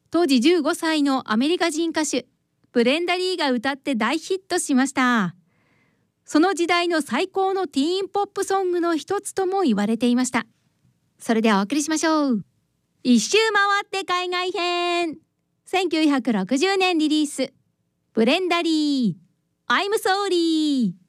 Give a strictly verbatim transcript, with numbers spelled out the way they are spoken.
当時じゅうごさいのアメリカ人歌手ブレンダ・リーが歌って大ヒットしました。その時代の最高のティーンポップソングの一つとも言われていました。それではお送りしましょう。一周回って海外編。せんきゅうひゃくろくじゅうねんリリース、ブレンダ・リー、I'm Sorry。